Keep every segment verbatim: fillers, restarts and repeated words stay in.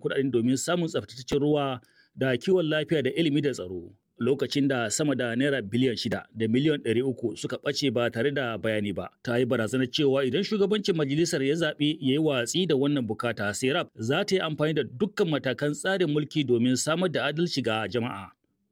kuɗaɗen domin samun tsaftataccen ruwa da kiwon lafiya da ilimi da tsaro. Lokacin da sama da naira biliyan shida da miliyan ɗari uku suka ɓace ba tare da bayani ba, ta yi barazanar cewa idan shugabancin majalisar ya zaɓi ya yi watsi da wannan bukata, serap za ta yi amfani da dukkan matakan tsarin mulki domin samar da adalci ga jama'a.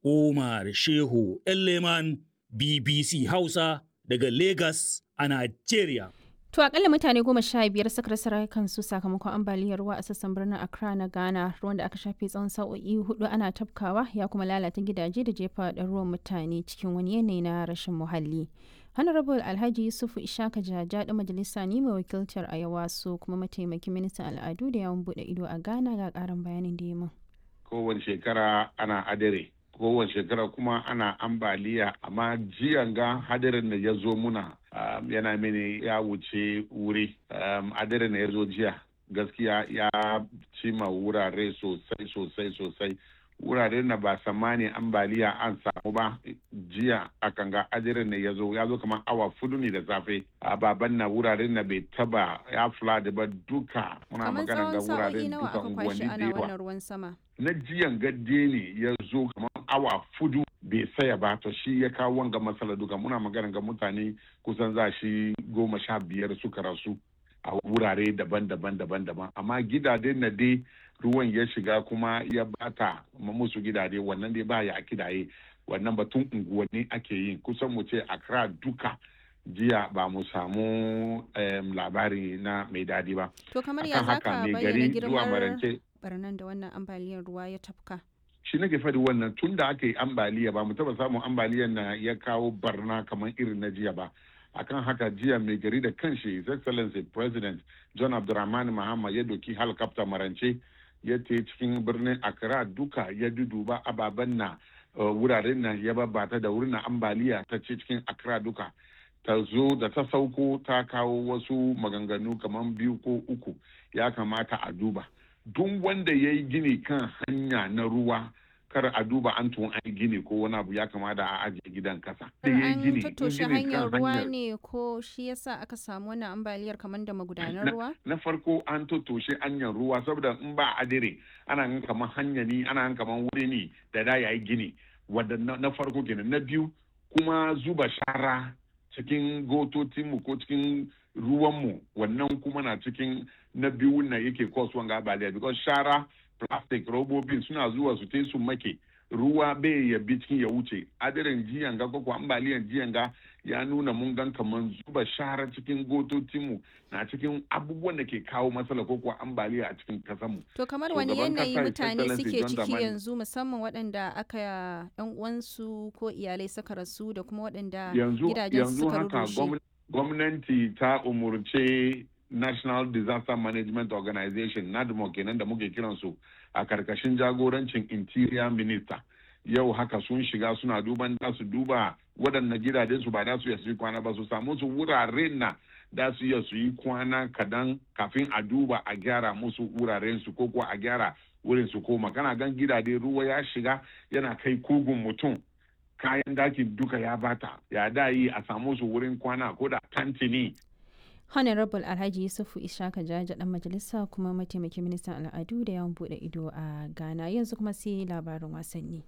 Umar Shehu Elleman, B B C Hausa daga Lagos a Nigeria. To akalla mutane goma sha biyar suka rasa rayukansu sakamakon ambaliyar ruwa a sassan birnin Accra na Ghana, ruwan da aka shafe tsawon sa'o'i hudu ana tafkawa ya kuma lalata gidaje da jefa ɗaruruwan mutane cikin wani yanayi na rashin muhalli. Honorable Alhaji Yusufu Ishaka Jaja da majalisa ne mai wakiltar Ayawaso kuma mataimakin ministan al'adu da yawon bude ido a Ghana ga karin bayanin da ya min. Kowace shekara ana adare. kowace shekara kuma ana ambaliya, amma jiyan ga hadarin da ya zo muna um, yana mini ya wuce wuri um, hadarin da ya zo jiya gaskiya ya cima wurare sosai sosai sosai wuraren na ba samani ambaliya an samu ba jiya akan ga hadarin da ya zo ya zo kamar awa fudu ne da safe a baban na wuraren na bai taba ya flood ba duka muna magana ga wuraren duka unguwanni da yawa na jiyan gadde ne ya zo kamar awa fudu bai saya ba to shi ya kawo wanga matsala duka muna magana ga mutane kusan za shi goma sha biyar suka rasu a wurare daban-daban daban-daban amma gidajen na dai ruwan ya shiga kuma ya bata musu gidaje wannan dai ba ya kidaye wannan batun unguwanni ake yin kusan mu ce Accra duka jiya ba mu samu um, labari na mai dadi ba. To kamar ya zaka bayyana girmar barnan da wannan ambaliyar ruwa ya tafka? Shi nake faɗi wannan tun da aka yi ambaliya ba mu taba samun ambaliyar na ya kawo barna kamar irin na jiya ba. Akan haka jiya mai gari da kanshi His Excellency President John Abdulrahman Mahama ya doki helicopter marance ya te cikin birnin Accra duka ya duduba ababen na uh, wuraren nan ya babbata da wurin ambaliya ta ce cikin Accra duka. Ta zo da ta sauko ta kawo wasu maganganu kamar biyu ko uku ya kamata a duba. Duk wanda ya yi gini kan hanya na ruwa kar a duba an tun an gini ko wani abu ya kamata a ajiye gidan kasa. An tattoshe hanyar ruwa ne ko shi yasa aka samu wannan ambaliyar kamar da magudanar ruwa? Na farko an tattoshe hanyar ruwa saboda in ba adire ana yin kamar hanya ne ana yin kamar wuri ne da da yayi gini wanda na farko kenan. Na biyu kuma zuba shara cikin gototinmu ko cikin ruwanmu wannan kuma na cikin na biyu na yake cause wanga ambaliya because shara plastic robobin suna zuwa su te su make ruwa bai ya bi cikin ya wuce adirin jiyan ga ko ambaliyan jiyan ga ya nuna mun gan kaman zuba shara cikin gototinmu na cikin abubuwan da ke kawo matsala ko kuwa ambaliya a cikin kasanmu. To kamar wani yanayi mutane suke ciki yanzu musamman waɗanda aka yan uwansu ko iyalai suka rasu da kuma waɗanda gidajen suka rushe. Yanzu haka gwamnati ta umurce National Disaster Management Organization NADMO kenan da muke kiransu a karkashin jagorancin Interior Minister. Yau haka sun shiga suna duban da su duba waɗannan gidajen su ba da su yi kwana ba su samu su wuraren na da su iya su yi kwana kadan kafin a duba a gyara musu wuraren su ko kuwa a gyara wurin su koma. Kana gan gidaje ruwa ya shiga yana kai kugun mutum kayan dakin duka ya bata ya da yi a samu su wurin kwana ko da tantini. Honorable Alhaji Yusufu Ishaka Jaja dan majalisa kuma mataimakin ministan al'adu da yawan bude ido a Ghana yanzu kuma sai labarin wasanni.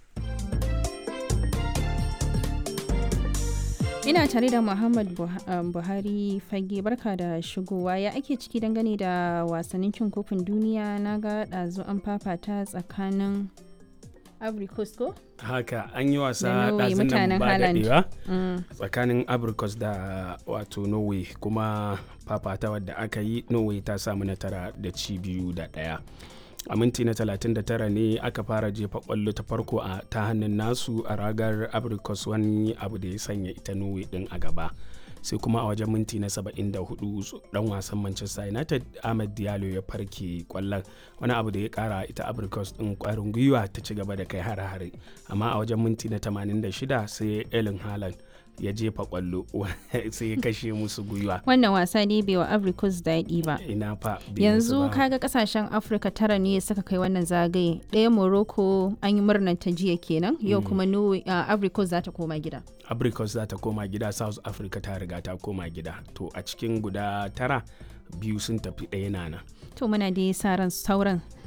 Ina tare da Muhammad Buhari Fage barka da shigowa ya ake ciki dangane da wasannin cin kofin duniya na ga ɗazu an fafata tsakanin Ivory Coast ko? Haka an yi wasa ɗazun nan ba daɗewa tsakanin Ivory Coast da wato Norway kuma fafata wadda aka yi Norway ta samu nasara da ci biyu da ɗaya. A minti na talatin da tara ne aka fara jefa kwallo ta farko a ta hannun nasu a ragar Ivory Coast wani abu da ya sanya ita Norway din a gaba. Sai kuma a wajen minti na saba'in da hudu dan wasan Manchester United Ahmed Diallo ya farke kwallon wani abu da ya kara ita Ivory Coast din kwarin gwiwa ta ci gaba da kai hare-hare amma a wajen minti na tamanin da shida sai Erling Haaland ya jefa kwallo sai ya kashe musu gwiwa. Wannan wasa ne bai wa Ivory Coast daɗi ba. Ina fa yanzu kaga kasashen Afirka tara ne suka kai wannan zagaye. Ɗaya Morocco an yi murnar ta jiya kenan yau kuma Ivory Coast za ta koma gida. Ivory Coast za ta koma gida, South Africa ta riga ta koma gida. To a cikin guda tara biyu sun tafi ɗaya nana. To muna dai sa ran sauran